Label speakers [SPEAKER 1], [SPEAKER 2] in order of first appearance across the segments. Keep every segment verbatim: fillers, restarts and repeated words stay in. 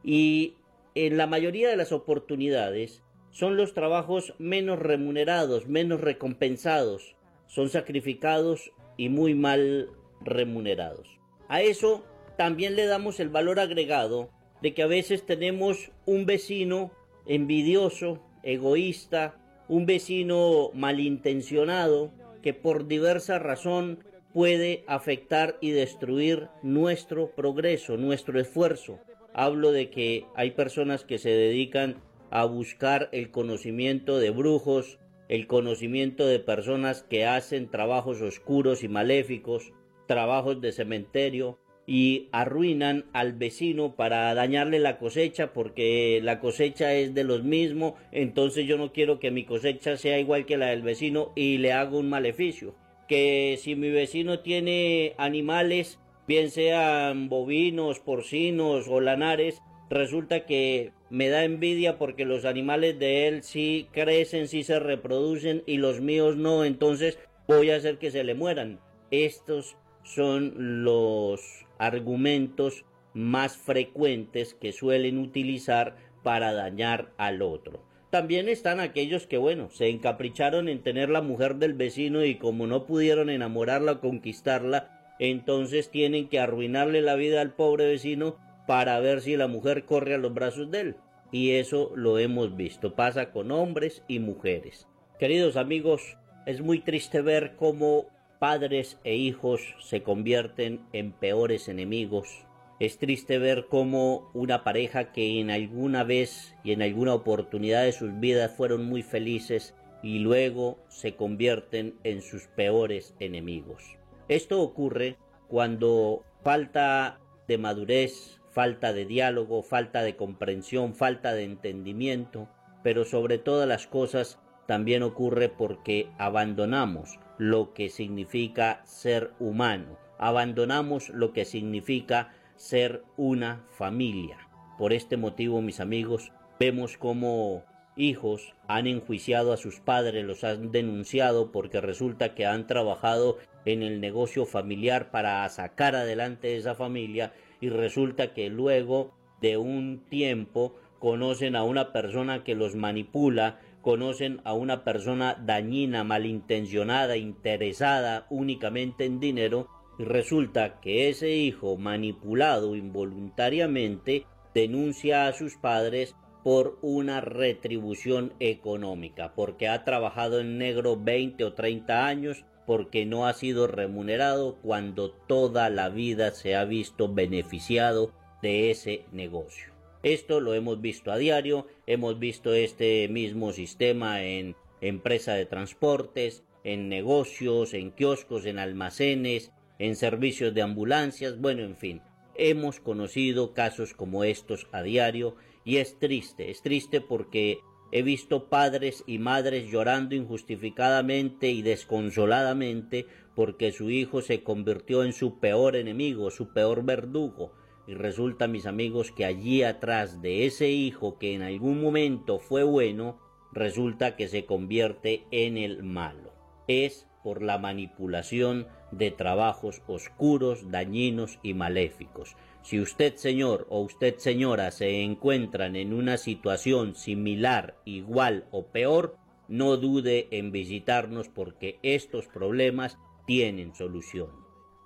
[SPEAKER 1] y en la mayoría de las oportunidades son los trabajos menos remunerados, menos recompensados, son sacrificados y muy mal remunerados. A eso también le damos el valor agregado de que a veces tenemos un vecino envidioso, egoísta, un vecino malintencionado que por diversa razón puede afectar y destruir nuestro progreso, nuestro esfuerzo. Hablo de que hay personas que se dedican a buscar el conocimiento de brujos, el conocimiento de personas que hacen trabajos oscuros y maléficos, trabajos de cementerio, y arruinan al vecino para dañarle la cosecha porque la cosecha es de los mismos, entonces yo no quiero que mi cosecha sea igual que la del vecino y le hago un maleficio. Que si mi vecino tiene animales, bien sean bovinos, porcinos o lanares, resulta que me da envidia porque los animales de él sí crecen, sí se reproducen y los míos no, entonces voy a hacer que se le mueran. Estos son los argumentos más frecuentes que suelen utilizar para dañar al otro. También están aquellos que, bueno, se encapricharon en tener la mujer del vecino y como no pudieron enamorarla o conquistarla, entonces tienen que arruinarle la vida al pobre vecino para ver si la mujer corre a los brazos de él. Y eso lo hemos visto, pasa con hombres y mujeres. Queridos amigos, es muy triste ver cómo padres e hijos se convierten en peores enemigos. Es triste ver cómo una pareja que en alguna vez y en alguna oportunidad de sus vidas fueron muy felices y luego se convierten en sus peores enemigos. Esto ocurre cuando falta de madurez, falta de diálogo, falta de comprensión, falta de entendimiento, pero sobre todas las cosas también ocurre porque abandonamos lo que significa ser humano, abandonamos lo que significa ser una familia. Por este motivo, mis amigos, vemos cómo hijos han enjuiciado a sus padres, los han denunciado porque resulta que han trabajado en el negocio familiar para sacar adelante esa familia y resulta que luego de un tiempo conocen a una persona que los manipula, conocen a una persona dañina, malintencionada, interesada únicamente en dinero, y resulta que ese hijo manipulado involuntariamente denuncia a sus padres por una retribución económica, porque ha trabajado en negro veinte o treinta años, porque no ha sido remunerado cuando toda la vida se ha visto beneficiado de ese negocio. Esto lo hemos visto a diario, hemos visto este mismo sistema en empresa de transportes, en negocios, en kioscos, en almacenes, en servicios de ambulancias, bueno, en fin. Hemos conocido casos como estos a diario y es triste, es triste porque he visto padres y madres llorando injustificadamente y desconsoladamente porque su hijo se convirtió en su peor enemigo, su peor verdugo. Y resulta, mis amigos, que allí atrás de ese hijo que en algún momento fue bueno, resulta que se convierte en el malo. Es por la manipulación de trabajos oscuros, dañinos y maléficos. Si usted, señor, o usted, señora, se encuentran en una situación similar, igual o peor, no dude en visitarnos porque estos problemas tienen solución.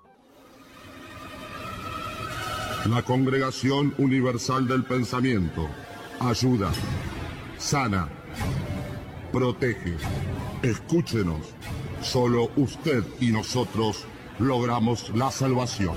[SPEAKER 2] La Congregación Universal del Pensamiento ayuda, sana, protege. Escúchenos. Solo usted y nosotros logramos la salvación.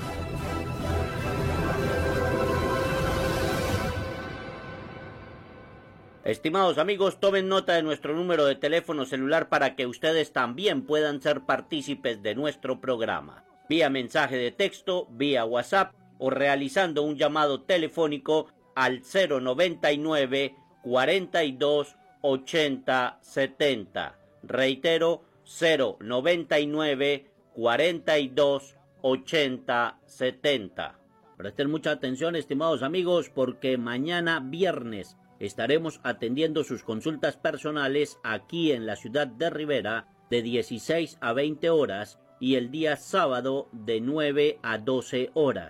[SPEAKER 1] Estimados amigos, tomen nota de nuestro número de teléfono celular para que ustedes también puedan ser partícipes de nuestro programa. Vía mensaje de texto, vía WhatsApp o realizando un llamado telefónico al cero noventa y nueve, cuarenta y dos, ochenta, setenta. Reitero, cero noventa y nueve, cuarenta y dos, ochenta, setenta. Presten mucha atención, estimados amigos, porque mañana viernes estaremos atendiendo sus consultas personales aquí en la ciudad de Rivera de dieciséis a veinte horas y el día sábado de nueve a doce horas.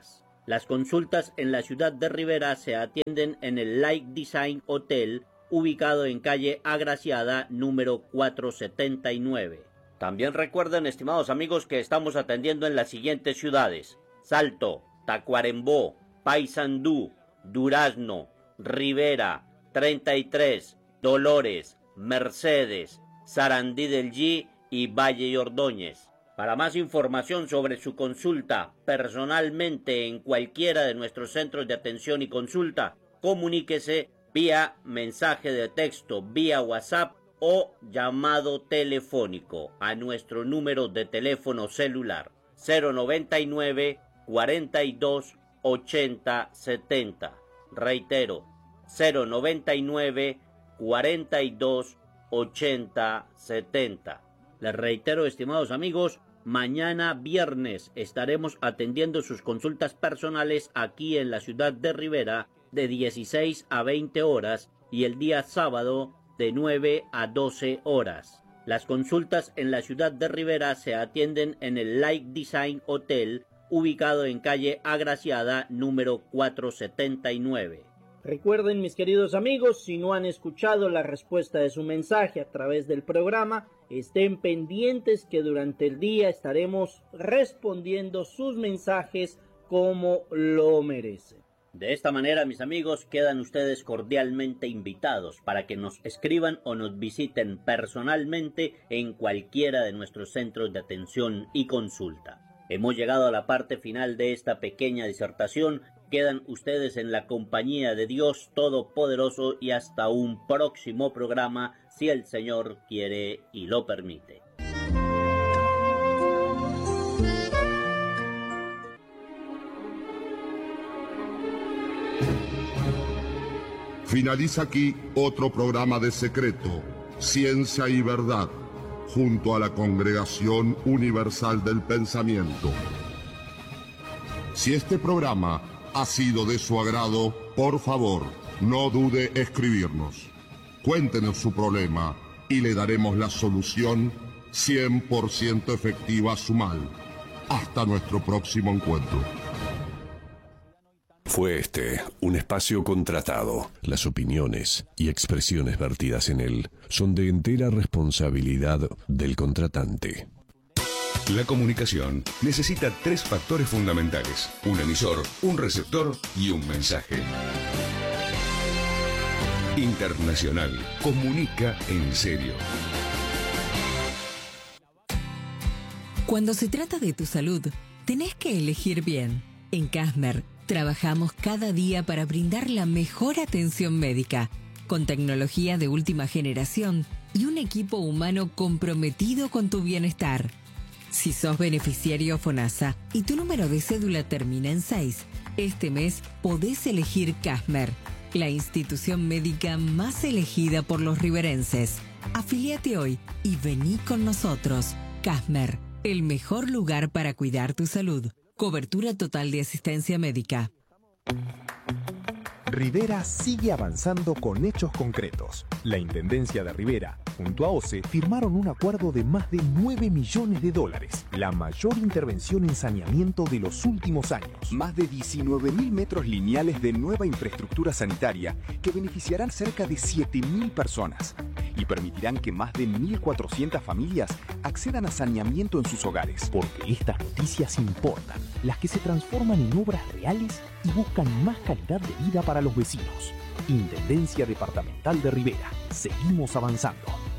[SPEAKER 1] Las consultas en la ciudad de Rivera se atienden en el Light Design Hotel, ubicado en calle Agraciada, número cuatrocientos setenta y nueve. También recuerden, estimados amigos, que estamos atendiendo en las siguientes ciudades: Salto, Tacuarembó, Paysandú, Durazno, Rivera, treinta y tres, Dolores, Mercedes, Sarandí del G y Valle y Ordóñez. Para más información sobre su consulta personalmente en cualquiera de nuestros centros de atención y consulta, comuníquese vía mensaje de texto, vía WhatsApp o llamado telefónico a nuestro número de teléfono celular cero noventa y nueve, cuarenta y dos, ochenta, setenta. Reitero, cero noventa y nueve, cuarenta y dos, ochenta, setenta. Les reitero, estimados amigos, mañana viernes estaremos atendiendo sus consultas personales aquí en la ciudad de Rivera de dieciséis a veinte horas y el día sábado de nueve a doce horas. Las consultas en la ciudad de Rivera se atienden en el Light Design Hotel, ubicado en calle Agraciada, número cuatrocientos setenta y nueve.
[SPEAKER 3] Recuerden, mis queridos amigos, si no han escuchado la respuesta de su mensaje a través del programa, estén pendientes que durante el día estaremos respondiendo sus mensajes como lo merecen.
[SPEAKER 1] De esta manera, mis amigos, quedan ustedes cordialmente invitados para que nos escriban o nos visiten personalmente en cualquiera de nuestros centros de atención y consulta. Hemos llegado a la parte final de esta pequeña disertación. Quedan ustedes en la compañía de Dios Todopoderoso y hasta un próximo programa, si el Señor quiere y lo permite.
[SPEAKER 2] Finaliza aquí otro programa de Secreto, Ciencia y Verdad, junto a la Congregación Universal del Pensamiento. Si este programa ha sido de su agrado, por favor, no dude escribirnos. Cuéntenos su problema y le daremos la solución cien por ciento efectiva a su mal. Hasta nuestro próximo encuentro.
[SPEAKER 4] Fue este un espacio contratado. Las opiniones y expresiones vertidas en él son de entera responsabilidad del contratante.
[SPEAKER 5] La comunicación necesita tres factores fundamentales: un emisor, un receptor y un mensaje. Internacional comunica en serio.
[SPEAKER 6] Cuando se trata de tu salud, tenés que elegir bien. En Casmer trabajamos cada día para brindar la mejor atención médica, con tecnología de última generación y un equipo humano comprometido con tu bienestar. Si sos beneficiario FONASA y tu número de cédula termina en seis, este mes podés elegir Casmer, la institución médica más elegida por los riverenses. Afíliate hoy y vení con nosotros. Casmer, el mejor lugar para cuidar tu salud. Cobertura total de asistencia médica.
[SPEAKER 7] Rivera sigue avanzando con hechos concretos. La Intendencia de Rivera, junto a O C E, firmaron un acuerdo de más de nueve millones de dólares, la mayor intervención en saneamiento de los últimos años.
[SPEAKER 8] Más de diecinueve mil metros lineales de nueva infraestructura sanitaria que beneficiarán cerca de siete mil personas y permitirán que más de mil cuatrocientas familias accedan a saneamiento en sus hogares.
[SPEAKER 7] Porque estas noticias importan, las que se transforman en obras reales y buscan más calidad de vida para los vecinos. Intendencia Departamental de Rivera. Seguimos avanzando.